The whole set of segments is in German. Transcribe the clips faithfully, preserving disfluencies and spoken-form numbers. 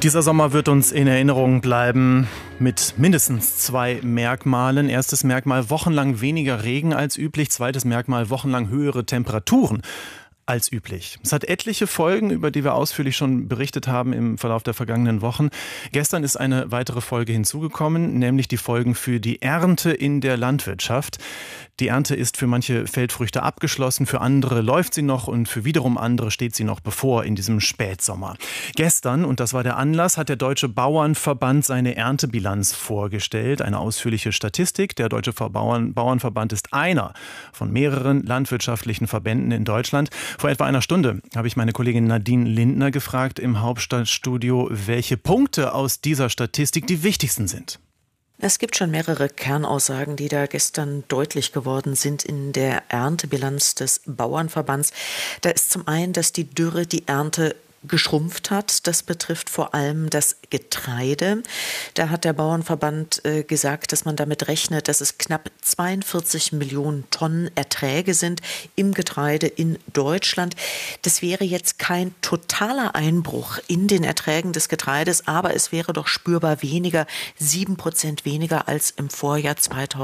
Dieser Sommer wird uns in Erinnerung bleiben mit mindestens zwei Merkmalen. Erstes Merkmal: wochenlang weniger Regen als üblich. Zweites Merkmal: wochenlang höhere Temperaturen als üblich. Es hat etliche Folgen, über die wir ausführlich schon berichtet haben im Verlauf der vergangenen Wochen. Gestern ist eine weitere Folge hinzugekommen, nämlich die Folgen für die Ernte in der Landwirtschaft. Die Ernte ist für manche Feldfrüchte abgeschlossen, für andere läuft sie noch und für wiederum andere steht sie noch bevor in diesem Spätsommer. Gestern, und das war der Anlass, hat der Deutsche Bauernverband seine Erntebilanz vorgestellt. Eine ausführliche Statistik. Der Deutsche Bauern, Bauernverband ist einer von mehreren landwirtschaftlichen Verbänden in Deutschland. Vor etwa einer Stunde habe ich meine Kollegin Nadine Lindner gefragt im Hauptstadtstudio, welche Punkte aus dieser Statistik die wichtigsten sind. Es gibt schon mehrere Kernaussagen, die da gestern deutlich geworden sind in der Erntebilanz des Bauernverbands. Da ist zum einen, dass die Dürre die Ernte geschrumpft hat. Das betrifft vor allem das Getreide. Da hat der Bauernverband äh, gesagt, dass man damit rechnet, dass es knapp zweiundvierzig Millionen Tonnen Erträge sind im Getreide in Deutschland. Das wäre jetzt kein totaler Einbruch in den Erträgen des Getreides, aber es wäre doch spürbar weniger, sieben Prozent weniger als im Vorjahr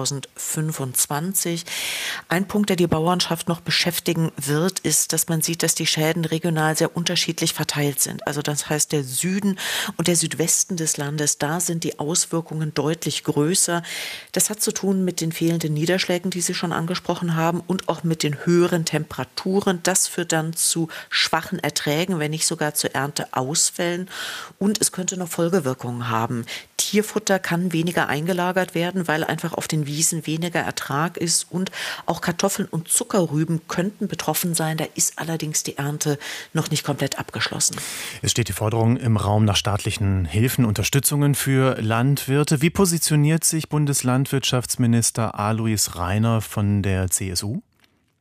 zweitausendfünfundzwanzig. Ein Punkt, der die Bauernschaft noch beschäftigen wird, ist, dass man sieht, dass die Schäden regional sehr unterschiedlich verteilt sind. Also das heißt, der Süden und der Südwesten des Landes, da sind die Auswirkungen deutlich größer. Das hat zu tun mit den fehlenden Niederschlägen, die Sie schon angesprochen haben, und auch mit den höheren Temperaturen. Das führt dann zu schwachen Erträgen, wenn nicht sogar zu Ernteausfällen. Und es könnte noch Folgewirkungen haben. Tierfutter kann weniger eingelagert werden, weil einfach auf den Wiesen weniger Ertrag ist. Und auch Kartoffeln und Zuckerrüben könnten betroffen sein. Da ist allerdings die Ernte noch nicht komplett abgeschlossen. Es steht die Forderung im Raum nach staatlichen Hilfen, Unterstützungen für Landwirte. Wie positioniert sich Bundeslandwirtschaftsminister Alois Rainer von der C S U?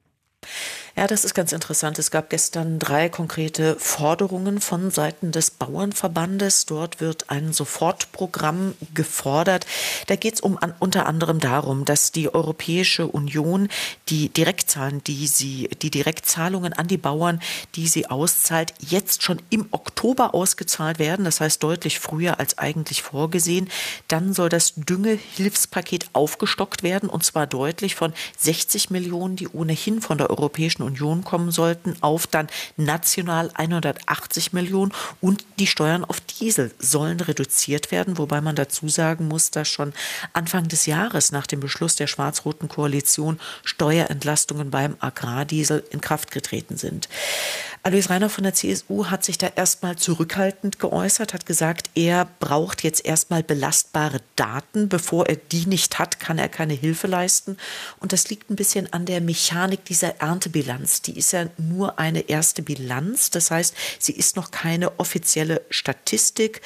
Ja, das ist ganz interessant. Es gab gestern drei konkrete Forderungen von Seiten des Bauernverbandes. Dort wird ein Sofortprogramm gefordert. Da geht es um, an, unter anderem darum, dass die Europäische Union die Direktzahlen, die sie, die Direktzahlungen an die Bauern, die sie auszahlt, jetzt schon im Oktober ausgezahlt werden. Das heißt deutlich früher als eigentlich vorgesehen. Dann soll das Düngehilfspaket aufgestockt werden, und zwar deutlich von sechzig Millionen, die ohnehin von der Europäischen Union kommen sollten, auf dann national hundertachtzig Millionen, und die Steuern auf Diesel sollen reduziert werden, wobei man dazu sagen muss, dass schon Anfang des Jahres nach dem Beschluss der schwarz-roten Koalition Steuerentlastungen beim Agrardiesel in Kraft getreten sind. Alois Rainer von der C S U hat sich da erstmal zurückhaltend geäußert, hat gesagt, er braucht jetzt erstmal belastbare Daten. Bevor er die nicht hat, kann er keine Hilfe leisten. Und das liegt ein bisschen an der Mechanik dieser Erntebilanz. Die ist ja nur eine erste Bilanz. Das heißt, sie ist noch keine offizielle Statistik.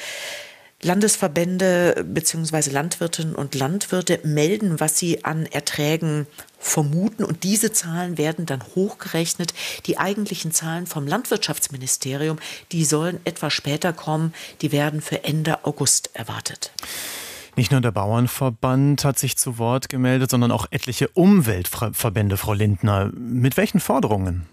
Landesverbände bzw. Landwirtinnen und Landwirte melden, was sie an Erträgen vermuten, und diese Zahlen werden dann hochgerechnet. Die eigentlichen Zahlen vom Landwirtschaftsministerium, die sollen etwas später kommen, die werden für Ende August erwartet. Nicht nur der Bauernverband hat sich zu Wort gemeldet, sondern auch etliche Umweltverbände, Frau Lindner. Mit welchen Forderungen?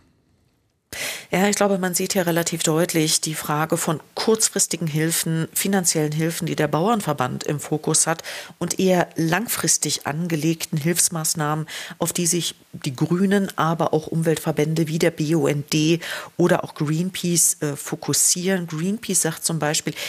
Ja, ich glaube, man sieht hier relativ deutlich die Frage von kurzfristigen Hilfen, finanziellen Hilfen, die der Bauernverband im Fokus hat, und eher langfristig angelegten Hilfsmaßnahmen, auf die sich die Grünen, aber auch Umweltverbände wie der B U N D oder auch Greenpeace äh, fokussieren. Greenpeace sagt zum Beispiel,